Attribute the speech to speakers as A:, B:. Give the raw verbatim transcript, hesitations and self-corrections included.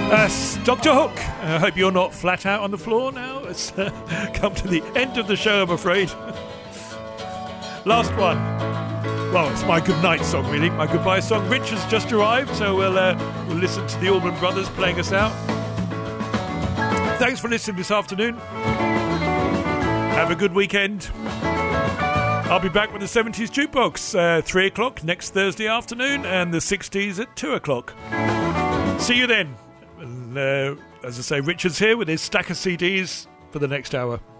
A: That's Doctor Hook. I hope you're not flat out on the floor now. It's uh, come to the end of the show, I'm afraid. Last one. Well, it's my goodnight song, really. My goodbye song. Rich has just arrived, so we'll, uh, we'll listen to the Allman Brothers playing us out. Thanks for listening this afternoon. Have a good weekend. I'll be back with the seventies Jukebox, uh, three o'clock next Thursday afternoon, and the sixties at two o'clock. See you then. And, uh, as I say, Richard's here with his stack of C Ds for the next hour.